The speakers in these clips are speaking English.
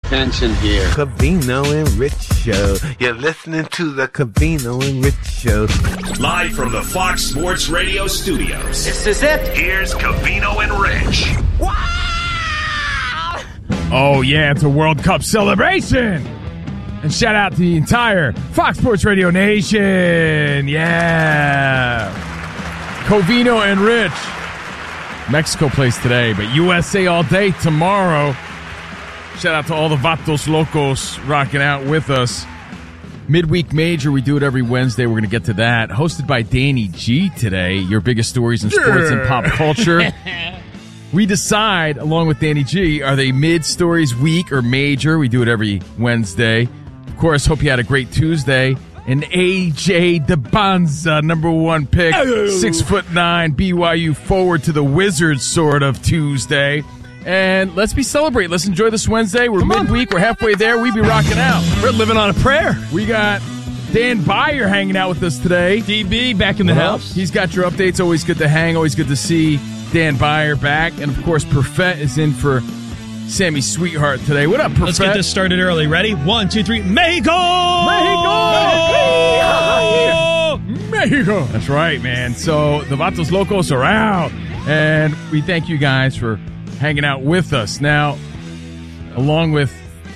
attention here. Covino and Rich Show. You're listening to the Covino and Rich Show. Live from the Fox Sports Radio studios. This is it. Here's Covino and Rich. Wow! Oh, yeah, it's a World Cup celebration. And shout out to the entire Fox Sports Radio Nation. Yeah. Covino and Rich. Mexico plays today, but USA all day tomorrow. Shout out to all the Vatos Locos rocking out with us. Midweek Major, we do it every Wednesday. We're going to get to that. Hosted by Danny G today. Your biggest stories in sports and pop culture. We decide, along with Danny G, are they mid-stories, week, or major? We do it every Wednesday. Of course, hope you had a great Tuesday. And AJ DeBonza, number one pick, 6'9", BYU forward to the Wizards sort of Tuesday. And let's be celebrating. Let's enjoy this Wednesday. We're midweek. We're halfway there. We be rocking out. We're living on a prayer. We got Dan Byer hanging out with us today. DB back in the house. He's got your updates. Always good to hang. Always good to see Dan Byer back. And, of course, Perfett is in for Sammy Sweetheart today. What up, Perfett? Let's get this started early. Ready? 1, 2, 3. Mexico! Mexico! That's right, man. So the Vatos Locos are out. And we thank you guys for hanging out with us. Now, along with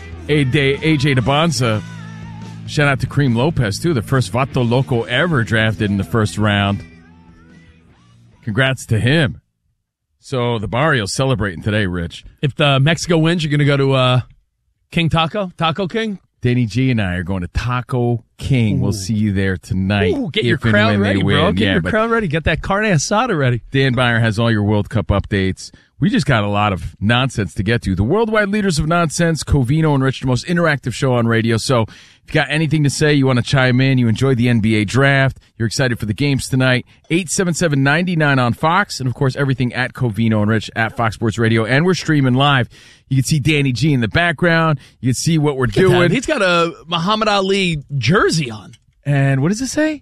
AJ DeBonza, shout out to Cream Lopez, too, the first Vato Loco ever drafted in the first round. Congrats to him. So the Barrios celebrating today, Rich. If the Mexico wins, you're going to go to King Taco? Taco King? Danny G and I are going to Taco King. Ooh. We'll see you there tonight. Ooh, get your crown ready, bro. Get your crown ready. Get that carne asada ready. Dan Byer has all your World Cup updates. We just got a lot of nonsense to get to. The worldwide leaders of nonsense, Covino and Rich, the most interactive show on radio. So if you got anything to say, you want to chime in, you enjoyed the NBA draft, you're excited for the games tonight, 877-99 on Fox, and of course everything at Covino and Rich at Fox Sports Radio. And we're streaming live. You can see Danny G in the background. You can see what we're doing. He's got a Muhammad Ali jersey on. And what does it say?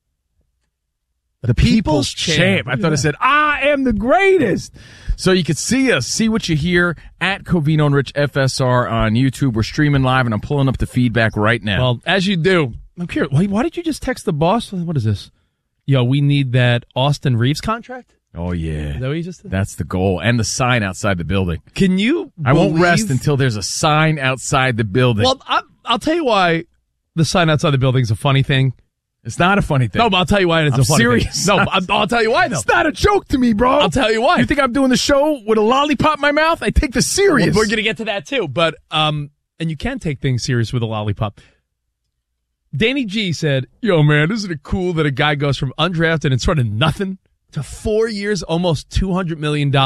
The People's Champ. I thought it said, I am the greatest. So you can see us, see what you hear at Covino and Rich FSR on YouTube. We're streaming live, and I'm pulling up the feedback right now. Well, as you do, I'm curious. Why did you just text the boss? What is this? Yo, we need that Austin Reeves contract? Oh, yeah. Is that what you just did? That's the goal. And the sign outside the building. Can you I won't rest until there's a sign outside the building. Well, I'll tell you why the sign outside the building is a funny thing. It's not a funny thing. No, but I'll tell you why it's a funny serious. thing. No, I'll tell you why, though. It's not a joke to me, bro. I'll tell you why. You think I'm doing the show with a lollipop in my mouth? I take this serious. Well, we're going to get to that, too. But, and you can take things serious with a lollipop. Danny G said, yo, man, isn't it cool that a guy goes from undrafted and sort of nothing to 4 years, almost $200 million?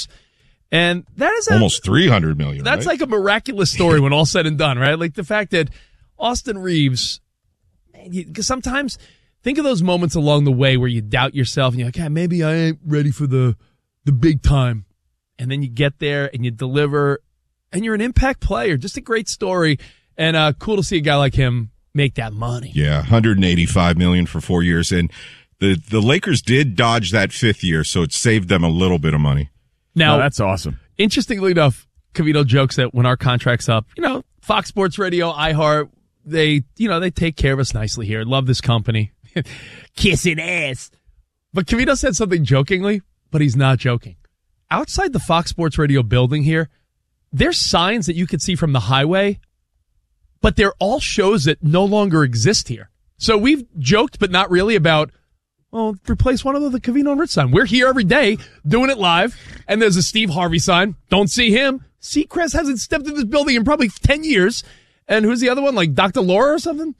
And that is almost $300 million. That's like a miraculous story when all's said and done, right? Like the fact that Austin Reeves, because sometimes think of those moments along the way where you doubt yourself and you're like, yeah, maybe I ain't ready for the big time. And then you get there and you deliver and you're an impact player. Just a great story. And cool to see a guy like him make that money. Yeah, $185 million for 4 years. And the Lakers did dodge that fifth year, so it saved them a little bit of money. Now, that's awesome. Interestingly enough, Covino jokes that when our contract's up, Fox Sports Radio, iHeart, they take care of us nicely here. Love this company. Kissing ass. But Covino said something jokingly, but he's not joking. Outside the Fox Sports Radio building here, there's signs that you could see from the highway, but they're all shows that no longer exist here. So we've joked, but not really, about, well, replace one of the Covino and Rich sign. We're here every day doing it live, and there's a Steve Harvey sign. Don't see him. Seacrest hasn't stepped in this building in probably 10 years. And who's the other one? Like Dr. Laura or something?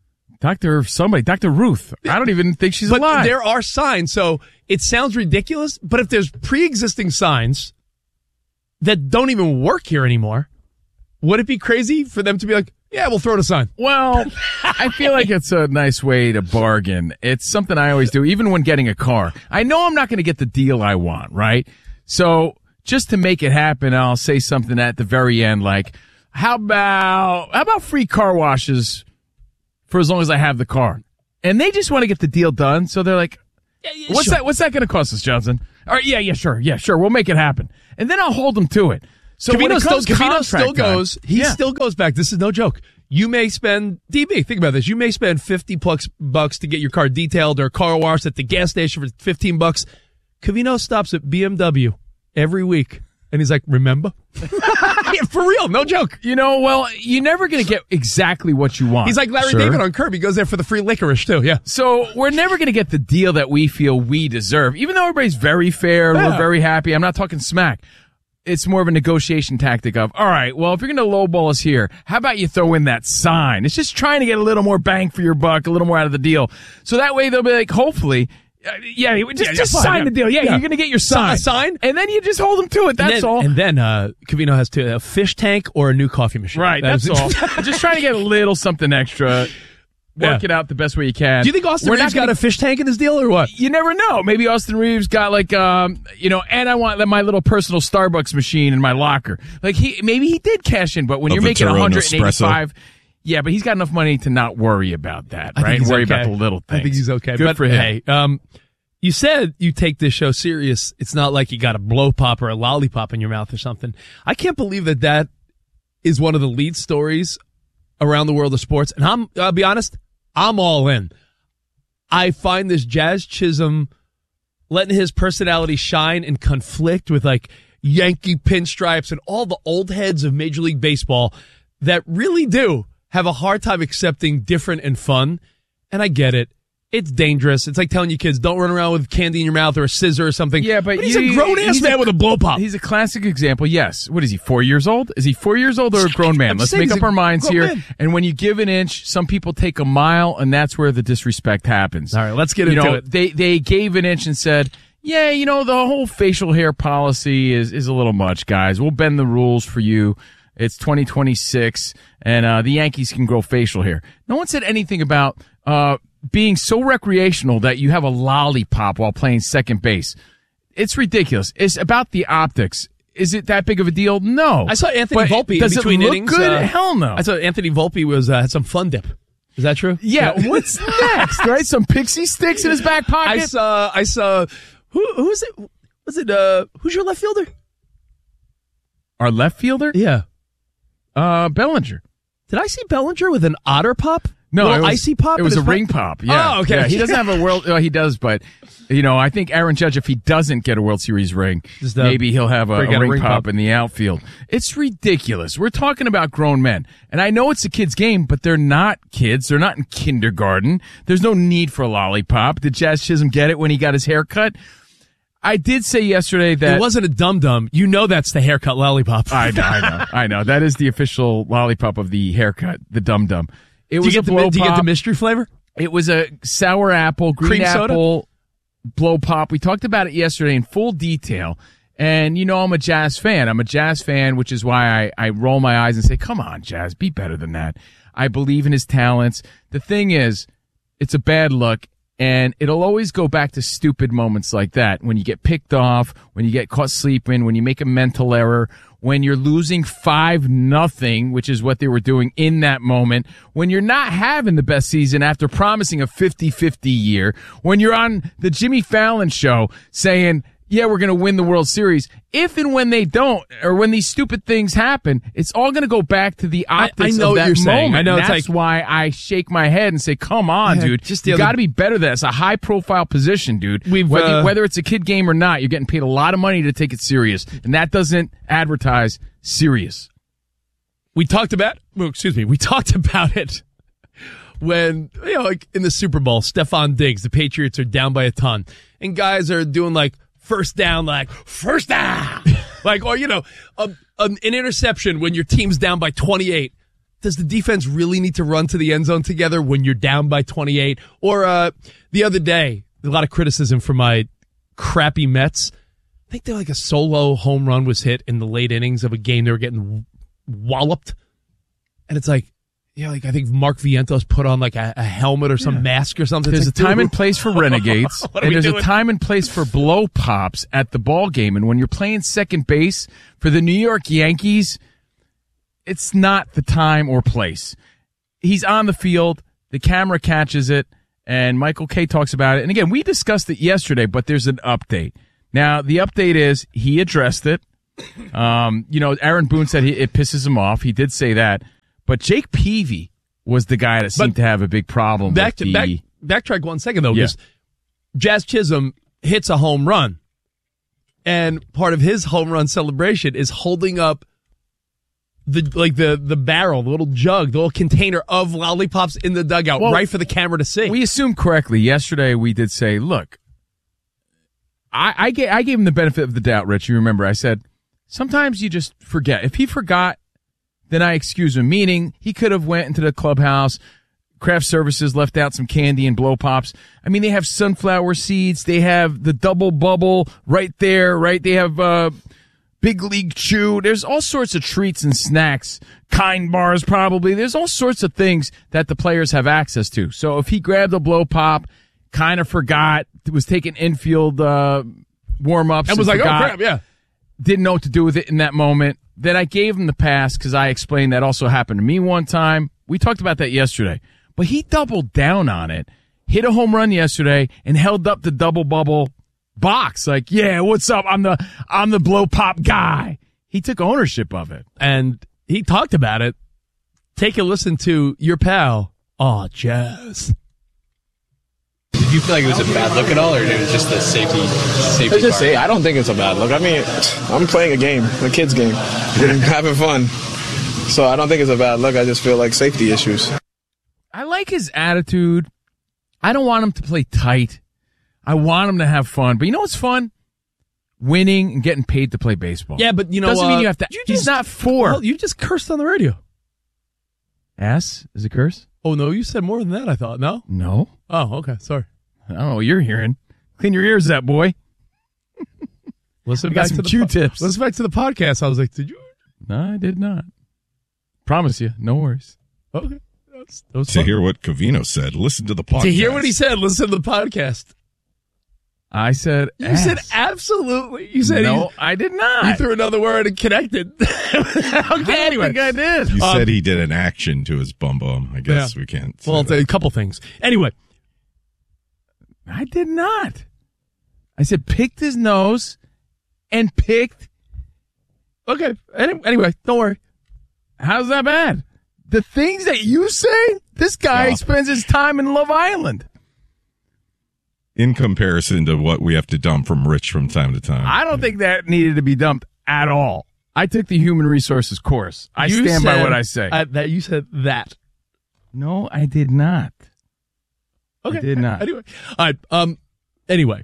Dr. Ruth. I don't even think she's alive. But there are signs, so it sounds ridiculous, but if there's pre-existing signs that don't even work here anymore, would it be crazy for them to be like, yeah, we'll throw it a sign? Well, I feel like it's a nice way to bargain. It's something I always do, even when getting a car. I know I'm not going to get the deal I want, right? So just to make it happen, I'll say something at the very end like, how about free car washes for as long as I have the car? And they just want to get the deal done, so they're like, what's that going to cost us, Johnson? All right, yeah, sure. We'll make it happen. And then I'll hold them to it. So when it comes Covino still contract time- goes. He Yeah. still goes back. This is no joke. You may spend DB. Think about this. You may spend $50 to get your car detailed or car washed at the gas station for $15. Covino stops at BMW every week, and he's like, "Remember?" Yeah, for real, no joke. You know, well, you're never going to get exactly what you want. He's like Larry sir. David on Curb. He goes there for the free licorice too. Yeah. So we're never going to get the deal that we feel we deserve, even though everybody's very fair. Yeah. We're very happy. I'm not talking smack. It's more of a negotiation tactic of, all right, well, if you're going to lowball us here, how about you throw in that sign? It's just trying to get a little more bang for your buck, a little more out of the deal. So that way they'll be like, hopefully, just fine, sign yeah. the deal. Yeah, Yeah. you're going to get your sign. A sign? And then you just hold them to it. That's all. And then Covino has a fish tank or a new coffee machine. Right, that's all. Just trying to get a little something extra. Work Yeah. it out the best way you can. Do you think Austin We're Reeves not got gonna- a fish tank in his deal or what? You never know. Maybe Austin Reeves got like, and I want my little personal Starbucks machine in my locker. Like maybe he did cash in, but when A you're making Venturone 185, yeah, but he's got enough money to not worry about that, I think right? he's Worry okay. about the little things. I think he's okay. Good but for him. Hey, you said you take this show serious. It's not like you got a blow pop or a lollipop in your mouth or something. I can't believe that is one of the lead stories around the world of sports. And I'll be honest, I'm all in. I find this Jazz Chisholm letting his personality shine and conflict with like Yankee pinstripes and all the old heads of Major League Baseball that really do have a hard time accepting different and fun. And I get it. It's dangerous. It's like telling you kids, don't run around with candy in your mouth or a scissor or something. Yeah, but he's a grown-ass man with a blow pop. He's a classic example. Yes. What is he, 4 years old? Is he 4 years old or a grown man? I'm Let's saying make he's up a our minds grown here. man. And when you give an inch, some people take a mile, and that's where the disrespect happens. All right, let's get You into know, it. They gave an inch and said, yeah, you know, the whole facial hair policy is a little much, guys. We'll bend the rules for you. It's 2026, and the Yankees can grow facial hair. No one said anything about being so recreational that you have a lollipop while playing second base. It's ridiculous. It's about the optics. Is it that big of a deal? No. I saw Anthony But Volpe does in between it look innings. good? Hell no. I saw Anthony Volpe was had some fun dip. Is that true? Yeah. What's next? Right? Some pixie sticks in his back pocket. I saw who's it? Was it who's your left fielder? Our left fielder? Yeah. Bellinger. Did I see Bellinger with an otter pop? No, Little it was, icy pop. It in was his a ring pop. Yeah. Oh, okay. Yeah, he doesn't have a world. He does, but you know, I think Aaron Judge, if he doesn't get a World Series ring, Just, maybe he'll have a break out a ring ring pop pop. in the outfield. It's ridiculous. We're talking about grown men, and I know it's a kid's game, but they're not kids. They're not in kindergarten. There's no need for a lollipop. Did Jazz Chisholm get it when he got his hair cut? I did say yesterday that It wasn't a dum-dum. You know that's the haircut lollipop. I know. That is the official lollipop of the haircut, the Dum Dum. It Do was you a get the blow do you get the pop. mystery flavor? It was a sour apple, green Cream soda? apple blow pop. We talked about it yesterday in full detail. And, you know, I'm a Jazz fan. I'm a Jazz fan, which is why I roll my eyes and say, come on, Jazz, be better than that. I believe in his talents. The thing is, it's a bad look. And it'll always go back to stupid moments like that. When you get picked off, when you get caught sleeping, when you make a mental error, when you're losing 5-0, which is what they were doing in that moment, when you're not having the best season after promising a 50-50 year, when you're on the Jimmy Fallon show saying, yeah, we're going to win the World Series. If and when they don't, or when these stupid things happen, it's all going to go back to the optics I know of what that you're saying. moment. I know And it's that's like- why I shake my head and say, come on, Yeah, dude. just the You other- got to be better than that. It's a high-profile position, dude. We've, Whether it's a kid game or not, you're getting paid a lot of money to take it serious, and that doesn't advertise serious. We talked about it when, you know, like in the Super Bowl, Stephon Diggs, the Patriots are down by a ton, and guys are doing like first down, like like, or, you know, an interception when your team's down by 28. Does the defense really need to run to the end zone together when you're down by 28? Or the other day, a lot of criticism for my crappy Mets. I think they're like a solo home run was hit in the late innings of a game. They were getting walloped. And it's like, yeah, like I think Mark Vientos put on like a helmet or some mask or something. There's It's a like, time dude, and place for renegades, What are and we there's doing? a time and place for blow pops at the ball game. And when you're playing second base for the New York Yankees, it's not the time or place. He's on the field, the camera catches it, and Michael Kay talks about it. And again, we discussed it yesterday, but there's an update. Now, the update is he addressed it. Aaron Boone said it pisses him off. He did say that. But Jake Peavy was the guy that seemed to have a big problem. Backtrack 1 second, though, Yeah. because Jazz Chisholm hits a home run. And part of his home run celebration is holding up the barrel, the little jug, the little container of lollipops in the dugout, right for the camera to see. We assumed correctly. Yesterday we did say, look, I gave him the benefit of the doubt, Rich. You remember I said, sometimes you just forget. If he forgot, then I excuse him, meaning he could have went into the clubhouse, craft services left out some candy and blow pops. I mean, they have sunflower seeds. They have the double bubble right there, right? They have Big League Chew. There's all sorts of treats and snacks. Kind bars, probably. There's all sorts of things that the players have access to. So if he grabbed a blow pop, kind of forgot, was taking infield warm-ups. And was like, forgot, oh, crap, yeah. Didn't know what to do with it in that moment. Then I gave him the pass because I explained that also happened to me one time. We talked about that yesterday. But he doubled down on it, hit a home run yesterday, and held up the double bubble box. Like, yeah, what's up? I'm the blow pop guy. He took ownership of it. And he talked about it. Take a listen to your pal, Jazz. Did you feel like it was a bad look at all, or it was just the safety Let's just say, I don't think it's a bad look. I mean, I'm playing a game, a kid's game, having fun. So I don't think it's a bad look. I just feel like safety issues. I like his attitude. I don't want him to play tight. I want him to have fun. But you know what's fun? Winning and getting paid to play baseball. Yeah, but you know, doesn't mean you have to. He's not four. Well, you just cursed on the radio. Ass is a curse? Oh, no, you said more than that, I thought. No? No. Oh, okay. Sorry. I don't know what you're hearing. Clean your ears, that boy. Listen got back some to the Q-tips. Listen back to the podcast. I was like, did you? No, I did not. Promise you. No worries. Okay. That was To fun. hear what Covino said, listen to the podcast. To hear what he said, listen to the podcast. I said You ass. said absolutely. You said no, I did not. You threw another word and connected. Okay, anyway. I think I did. You said he did an action to his bum bum. I guess we can't say Well, that. a couple things. Anyway. I did not. I said picked his nose and picked. Okay. Anyway, don't worry. How's that bad? The things that you say, this guy spends his time in Love Island. In comparison to what we have to dump from Rich from time to time. I don't think that needed to be dumped at all. I took the human resources course. I stand by what I say. That you said that. No, I did not. Okay. I did not. Anyway. All right. Anyway.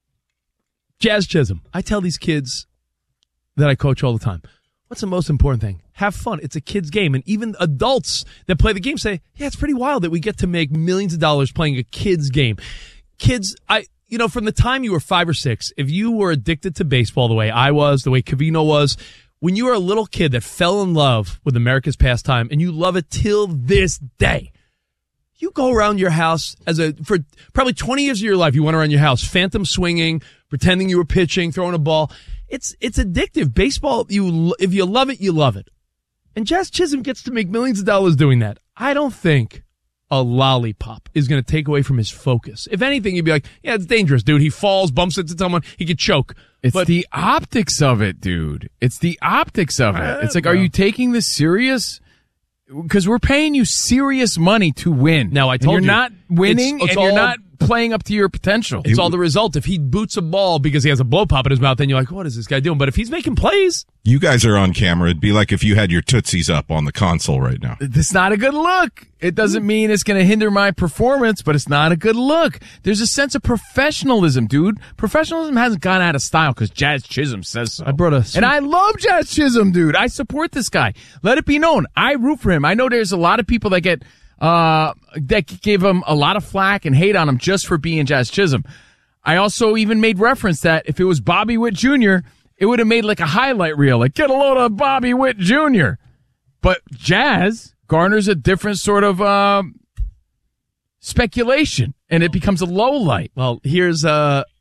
Jazz Chisholm. I tell these kids that I coach all the time, what's the most important thing? Have fun. It's a kid's game. And even adults that play the game say, yeah, it's pretty wild that we get to make millions of dollars playing a kid's game. Kids, from the time you were 5 or 6, if you were addicted to baseball the way I was, the way Covino was, when you were a little kid that fell in love with America's pastime and you love it till this day, you go around your house for probably 20 years of your life, you went around your house, phantom swinging, pretending you were pitching, throwing a ball. It's addictive. Baseball, if you love it, you love it. And Jazz Chisholm gets to make millions of dollars doing that. I don't think a lollipop is going to take away from his focus. If anything, you'd be like, yeah, it's dangerous, dude. He falls, bumps into someone, he could choke. It's the optics of it, dude. It's the optics of it. It's like, are you taking this serious? Because we're paying you serious money to win. Now, I told you're you. not winning, and you're not playing up to your potential. It's all the result. If he boots a ball because he has a blow pop in his mouth, then you're like, what is this guy doing? But if he's making plays. You guys are on camera. It'd be like if you had your Tootsies up on the console right now. It's not a good look. It doesn't mean it's going to hinder my performance, but it's not a good look. There's a sense of professionalism, dude. Professionalism hasn't gone out of style because Jazz Chisholm says so. And I love Jazz Chisholm, dude. I support this guy. Let it be known. I root for him. I know there's a lot of people that that gave him a lot of flack and hate on him just for being Jazz Chisholm. I also even made reference that if it was Bobby Witt Jr., it would have made like a highlight reel, like get a load of Bobby Witt Jr. But Jazz garners a different sort of speculation, and it becomes a low light. Well, here's